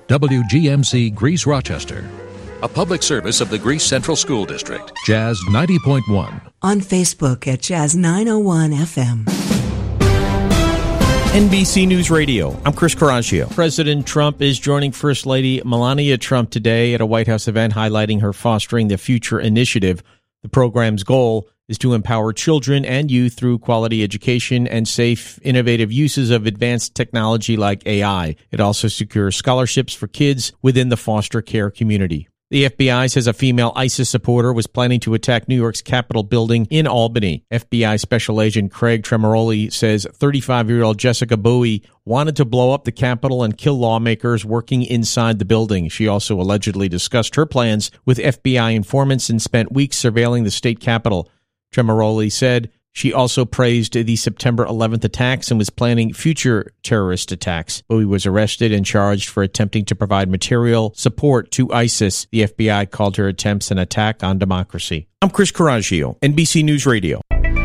WGMC Greece Rochester. A public service of the Greece Central School District. Jazz 90.1. On Facebook at Jazz 901 FM. NBC News Radio. I'm Chris Coraggio. President Trump is joining First Lady Melania Trump today at a White House event highlighting her Fostering the Future initiative. The program's goal is to empower children and youth through quality education and safe, innovative uses of advanced technology like AI. It also secures scholarships for kids within the foster care community. The FBI says a female ISIS supporter was planning to attack New York's Capitol building in Albany. FBI Special Agent Craig Tremaroli says 35-year-old Jessica Bowie wanted to blow up the Capitol and kill lawmakers working inside the building. She also allegedly discussed her plans with FBI informants and spent weeks surveilling the state Capitol. Tremaroli said she also praised the September 11th attacks and was planning future terrorist attacks. Bowie was arrested and charged for attempting to provide material support to ISIS. The FBI called her attempts an attack on democracy. I'm Chris Coraggio, NBC News Radio.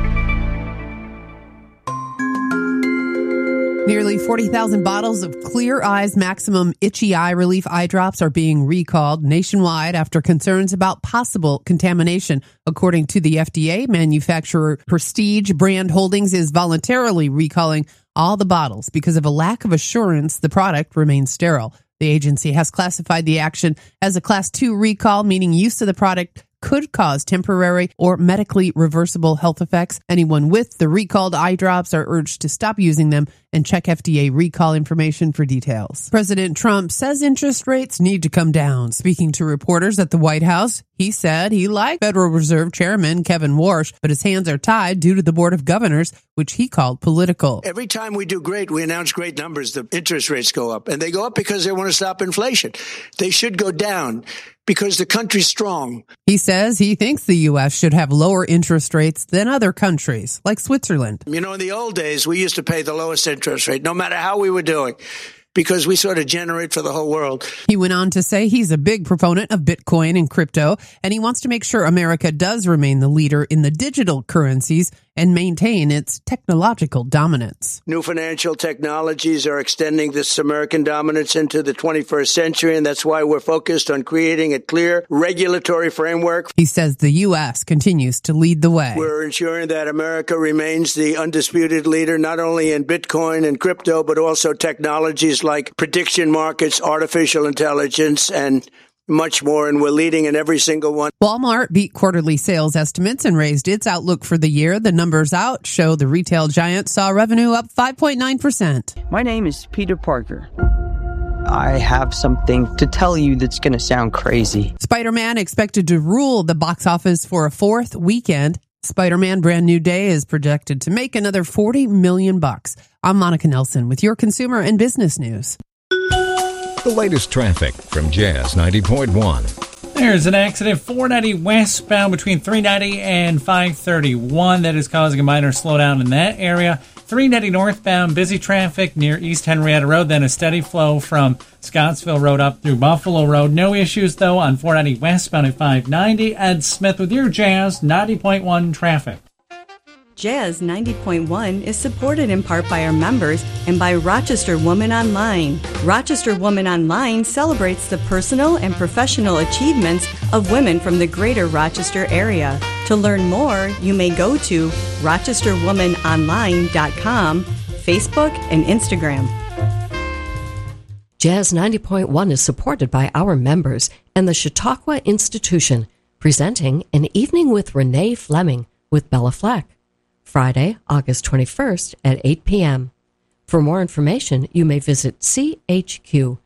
Nearly 40,000 bottles of Clear Eyes Maximum Itchy Eye Relief eye drops are being recalled nationwide after concerns about possible contamination. According to the FDA, manufacturer Prestige Brand Holdings is voluntarily recalling all the bottles because of a lack of assurance the product remains sterile. The agency has classified the action as a Class 2 recall, meaning use of the product could cause temporary or medically reversible health effects. Anyone with the recalled eye drops are urged to stop using them and check FDA recall information for details. President Trump says interest rates need to come down. Speaking to reporters at the White House, he said he liked Federal Reserve Chairman Kevin Warsh, but his hands are tied due to the Board of Governors, which he called political. Every time we do great, we announce great numbers, the interest rates go up. And they go up because they want to stop inflation. They should go down because the country's strong. He says he thinks the U.S. should have lower interest rates than other countries, like Switzerland. You know, in the old days, we used to pay the lowest interest rate, no matter how we were doing, because we sort of generate for the whole world. He went on to say he's a big proponent of Bitcoin and crypto, and he wants to make sure America does remain the leader in the digital currencies and maintain its technological dominance. New financial technologies are extending this American dominance into the 21st century, and that's why we're focused on creating a clear regulatory framework. He says the U.S. continues to lead the way. We're ensuring that America remains the undisputed leader, not only in Bitcoin and crypto, but also technologies like prediction markets, artificial intelligence, and much more, and we're leading in every single one. Walmart beat quarterly sales estimates and raised its outlook for the year. The numbers out show the retail giant saw revenue up 5.9%. My name is Peter Parker. I have something to tell you that's going to sound crazy. Spider-Man expected to rule the box office for a fourth weekend. Spider-Man Brand New Day is projected to make another $40 million. I'm Monica Nelson with your consumer and business news. The latest traffic from Jazz 90.1. There's an accident 490 westbound between 390 and 531 that is causing a minor slowdown in that area. 390 northbound, busy traffic near East Henrietta Road, then a steady flow from Scottsville Road up through Buffalo Road. No issues, though, on 490 westbound at 590. Ed Smith with your Jazz 90.1 traffic. Jazz 90.1 is supported in part by our members and by Rochester Woman Online. Rochester Woman Online celebrates the personal and professional achievements of women from the greater Rochester area. To learn more, you may go to rochesterwomanonline.com, Facebook, and Instagram. Jazz 90.1 is supported by our members and the Chautauqua Institution, presenting An Evening with Renee Fleming with Bella Fleck. Friday, August 21st at 8 p.m. For more information, you may visit chq.org.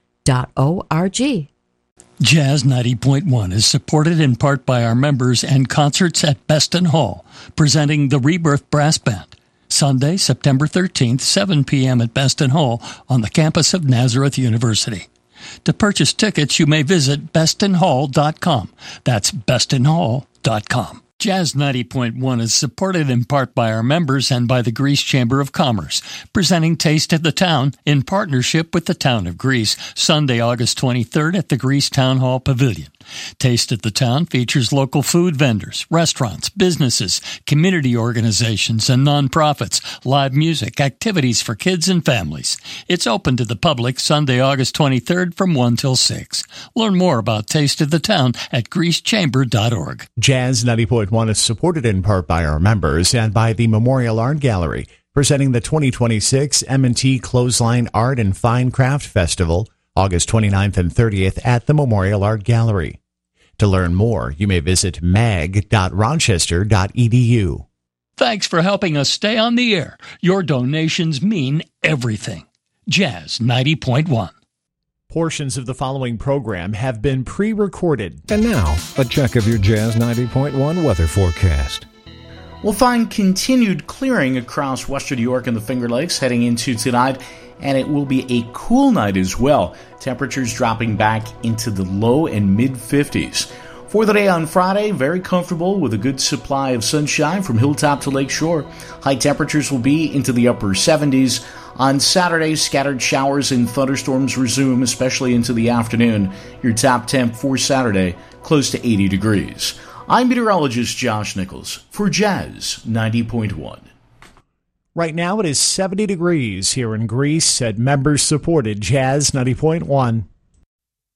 Jazz 90.1 is supported in part by our members and concerts at Beston Hall, presenting the Rebirth Brass Band. Sunday, September 13th, 7 p.m. at Beston Hall on the campus of Nazareth University. To purchase tickets, you may visit bestonhall.com. That's bestonhall.com. Jazz 90.1 is supported in part by our members and by the Greece Chamber of Commerce, presenting Taste of the Town in partnership with the Town of Greece, Sunday, August 23rd at the Greece Town Hall Pavilion. Taste of the Town features local food vendors, restaurants, businesses, community organizations, and nonprofits, live music, activities for kids and families. It's open to the public Sunday, August 23rd from 1 till 6. Learn more about Taste of the Town at greecechamber.org. Jazz 90.1 is supported in part by our members and by the Memorial Art Gallery, presenting the 2026 M&T Clothesline Art and Fine Craft Festival, August 29th and 30th at the Memorial Art Gallery. To learn more, you may visit mag.rochester.edu. Thanks for helping us stay on the air. Your donations mean everything. Jazz 90.1. Portions of the following program have been pre-recorded. And now, a check of your Jazz 90.1 weather forecast. We'll find continued clearing across western New York and the Finger Lakes heading into tonight, and it will be a cool night as well. Temperatures dropping back into the low and mid-50s. For the day on Friday, very comfortable with a good supply of sunshine from hilltop to lakeshore. High temperatures will be into the upper 70s. On Saturday, scattered showers and thunderstorms resume, especially into the afternoon. Your top temp for Saturday, close to 80 degrees. I'm meteorologist Josh Nichols for Jazz 90.1. Right now it is 70 degrees here in Greece at members-supported Jazz 90.1.